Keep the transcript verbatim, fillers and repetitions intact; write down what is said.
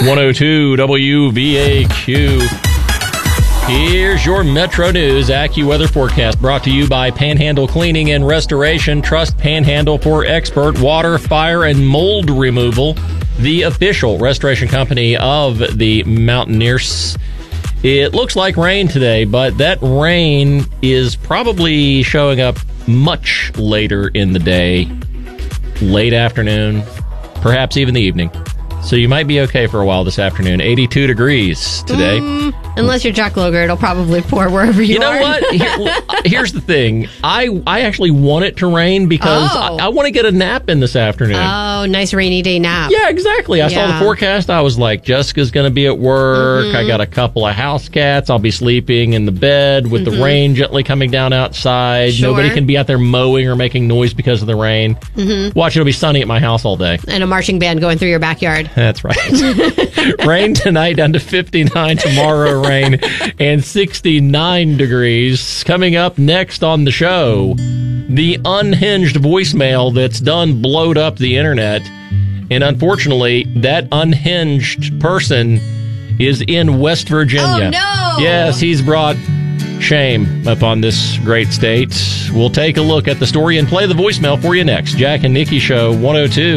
one oh two W V A Q. Here's your Metro News AccuWeather forecast brought to you by Panhandle Cleaning and Restoration. Trust Panhandle for expert water, fire, and mold removal. The official restoration company of the Mountaineers. It looks like rain today, but that rain is probably showing up much later in the day, late afternoon, perhaps even the evening. So you might be okay for a while this afternoon. eighty-two degrees today. Mm, unless you're Jack Loger, it'll probably pour wherever you, you know are. what? Here, here's the thing. I I actually want it to rain because Oh. I, I want to get a nap in this afternoon. Oh, nice rainy day nap. Yeah, exactly. I saw Yeah. the forecast. I was like, Jessica's going to be at work. Mm-hmm. I got a couple of house cats. I'll be sleeping in the bed with Mm-hmm. the rain gently coming down outside. Sure. Nobody can be out there mowing or making noise because of the rain. Mm-hmm. Watch, it'll be sunny at my house all day. And a marching band going through your backyard. That's right. Rain tonight down to fifty-nine. Tomorrow rain and sixty-nine degrees. Coming up next on the show, the unhinged voicemail that's done blowed up the internet. And unfortunately, that unhinged person is in West Virginia. Oh, no! Yes, he's brought shame upon this great state. We'll take a look at the story and play the voicemail for you next. Jack and Nikki Show one oh two.